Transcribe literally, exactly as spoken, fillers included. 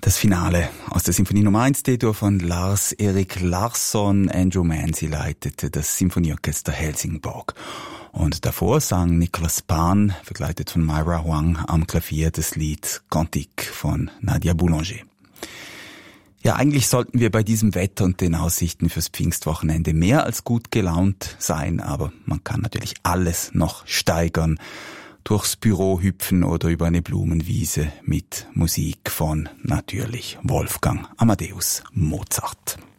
Das Finale aus der Symphonie Nummer eins D-Dur von Lars-Erik Larsson. Andrew Manzi leitete das Symphonieorchester Helsingborg. Und davor sang Nicolas Pan, begleitet von Myra Huang, am Klavier das Lied Cantique von Nadia Boulanger. Ja, eigentlich sollten wir bei diesem Wetter und den Aussichten fürs Pfingstwochenende mehr als gut gelaunt sein, aber man kann natürlich alles noch steigern. Durchs Büro hüpfen oder über eine Blumenwiese mit Musik von natürlich Wolfgang Amadeus Mozart.